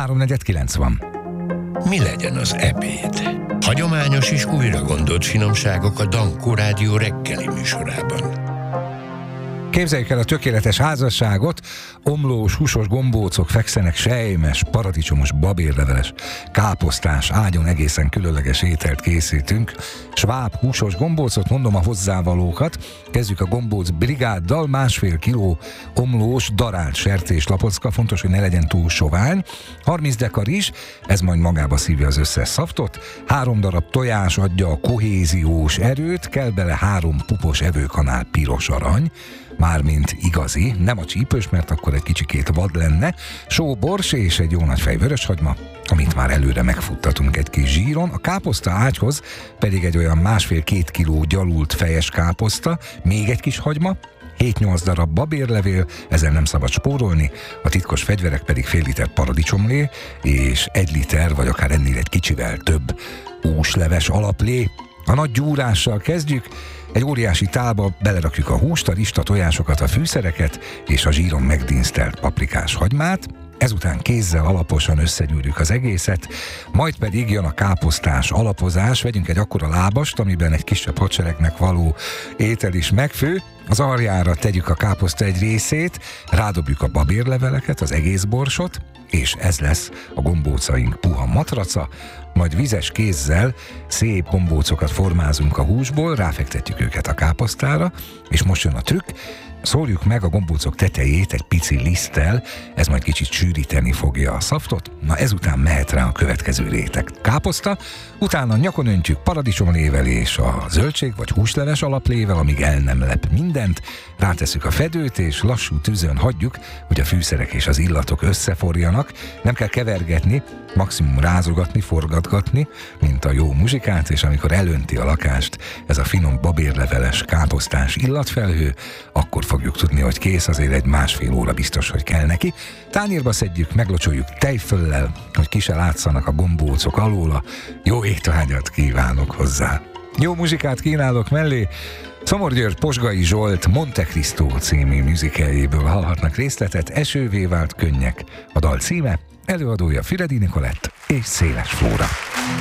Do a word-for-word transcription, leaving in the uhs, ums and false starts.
háromnegyed kilenc van. Mi legyen az ebéd? Hagyományos és újra gondolt finomságok a Dankó Rádió reggeli műsorában. Képzeljük el a tökéletes házasságot, omlós, húsos gombócok fekszenek, sejmes, paradicsomos, babérleveles, káposztás, ágyon egészen különleges ételt készítünk. Sváb húsos gombócot, mondom a hozzávalókat. Kezdjük a gombóc brigáddal, másfél kiló omlós, darált sertéslapocka, fontos, hogy ne legyen túl sovány. harminc deka rizs, ez majd magába szívja az összes szaftot. Három darab tojás adja a kohéziós erőt, kell bele három pupos evőkanál piros arany, mármint igazi, nem a csípős, mert akkor egy kicsikét vad lenne, só, bors és egy jó nagy fej vöröshagyma, amit már előre megfuttatunk egy kis zsíron, a káposzta ágyhoz pedig egy olyan másfél-két kiló gyalult fejes káposzta, még egy kis hagyma, hét-nyolc darab babérlevél, ezzel nem szabad spórolni, a titkos fegyverek pedig fél liter paradicsomlé, és egy liter, vagy akár ennél egy kicsivel több húsleves alaplé. A nagy gyúrással kezdjük, egy óriási tálba belerakjuk a húst, a rizst, a tojásokat, a fűszereket és a zsíron megdinsztelt paprikás hagymát, ezután kézzel alaposan összegyűrjük az egészet, majd pedig jön a káposztás alapozás, vegyünk egy akkora lábast, amiben egy kisebb hadseregnek való étel is megfő, az aljára tegyük a káposzta egy részét, rádobjuk a babérleveleket, az egész borsot, és ez lesz a gombócaink puha matraca, majd vizes kézzel szép gombócokat formázunk a húsból, ráfektetjük őket a káposztára, és most jön a trükk, szórjuk meg a gombócok tetejét egy pici liszttel, ez majd kicsit sűríteni fogja a szaftot, na ezután mehet rá a következő réteg. Káposzta, utána nyakon öntjük paradicsomlével és a zöldség vagy húsleves alaplével, amíg el nem lep mindent, rátesszük a fedőt és lassú tűzön hagyjuk, hogy a fűszerek és az illatok összeforjanak, nem kell kevergetni, maximum rázogatni, forgatgatni, mint a jó muzsikát, és amikor elönti a lakást ez a finom babérleveles káposztás illatfelhő, akkor fogjuk tudni, hogy kész, azért egy másfél óra biztos, hogy kell neki. Tányérba szedjük, meglocsoljuk tejföllel, hogy ki se látszanak a gombócok alóla. Jó étvágyat kívánok hozzá! Jó muzsikát kínálok mellé, Szomor György Posgai Zsolt Monte Cristo című műzikeljéből hallhatnak részletet, Esővé vált könnyek a dal címe, előadója Füredi Nikolett és Széles Flóra.